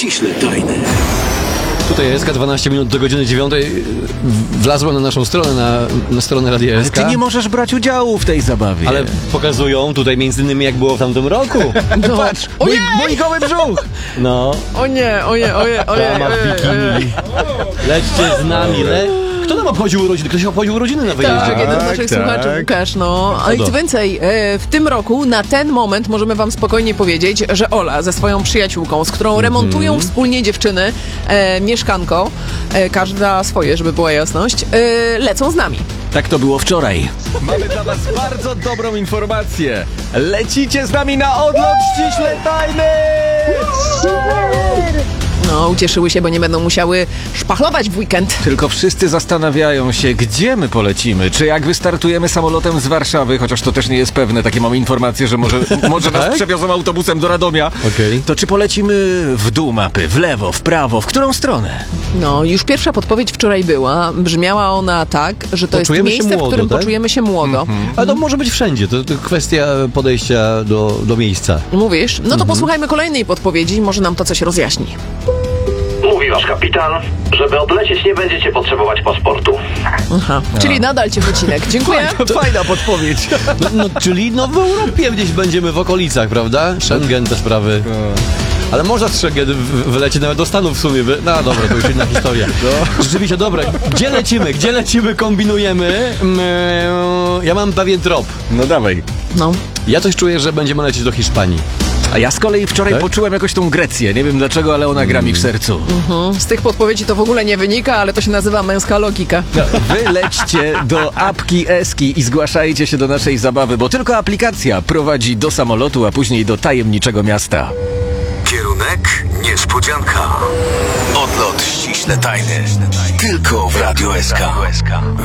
ściśle tajne. Tutaj jest 12 minut do godziny 9. Wlazła na naszą stronę, na stronę Radia SK. Ty nie możesz brać udziału w tej zabawie. Ale pokazują tutaj między innymi, jak było w tamtym roku. No. Patrz, mój goły brzuch! No. O nie. Dama w bikini. Lećcie z nami, Kto nam obchodził urodziny? Ktoś obchodził urodziny na wyjeździe? Tak, jeden z naszych słuchaczy, Łukasz, no. A i co więcej, w tym roku, na ten moment możemy wam spokojnie powiedzieć, że Ola ze swoją przyjaciółką, z którą remontują wspólnie dziewczyny, mieszkanko, każda swoje, żeby była jasność, lecą z nami. Tak to było wczoraj. Mamy dla was bardzo dobrą informację. Lecicie z nami na odlot ściśle tajny! No, ucieszyły się, bo nie będą musiały szpachlować w weekend. Tylko wszyscy zastanawiają się, gdzie my polecimy. Czy jak wystartujemy samolotem z Warszawy, chociaż to też nie jest pewne, takie mamy informacje, że może nas przewiozą autobusem do Radomia, to czy polecimy w dół mapy, w lewo, w prawo, w którą stronę? No, już pierwsza podpowiedź wczoraj była. Brzmiała ona tak, że to Poczujemy jest się miejsce, młodo, w którym tak? poczujemy się młodo. Ale to może być wszędzie, to kwestia podejścia do miejsca. Mówisz? No to posłuchajmy kolejnej podpowiedzi, może nam to coś rozjaśni. Mówi wasz kapitan, żeby odlecieć nie będziecie potrzebować paszportu. Aha, czyli nadal Ciechocinek. Dziękuję. Fajna podpowiedź. Czyli w Europie gdzieś będziemy w okolicach, prawda? Schengen, te sprawy. Ale można z Schengen wylecieć nawet do Stanów w sumie. No dobra, to już inna historia. Rzeczywiście, dobra. Gdzie lecimy, kombinujemy? Ja mam pewien trop. No dawaj. No. Ja coś czuję, że będziemy lecieć do Hiszpanii. A ja z kolei wczoraj poczułem jakoś tą Grecję. Nie wiem dlaczego, ale ona gra mi w sercu. Z tych podpowiedzi to w ogóle nie wynika, ale to się nazywa męska logika. Wy lećcie do apki Eski i zgłaszajcie się do naszej zabawy, bo tylko aplikacja prowadzi do samolotu, a później do tajemniczego miasta. Kierunek niespodzianka. Odlot ściśle tajny. Tylko w Radio SK.